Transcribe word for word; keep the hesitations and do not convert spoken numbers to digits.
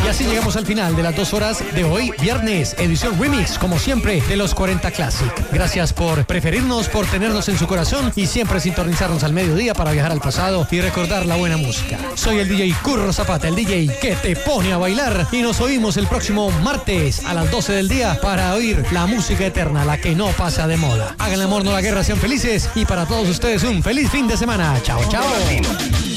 Y así llegamos al final de las dos horas de hoy, viernes, edición remix, como siempre, de los cuarenta Classic. Gracias por preferirnos, por tenernos en su corazón y siempre sintonizarnos al mediodía para viajar al pasado y recordar la buena música. Soy el D J Curro Zapata, el D J que te pone a bailar, y nos oímos el próximo martes a las doce del día para oír la música eterna, la que no pasa de moda. Hagan el amor, no la guerra, sean felices, y para todos ustedes un feliz fin de semana. Chao, chao.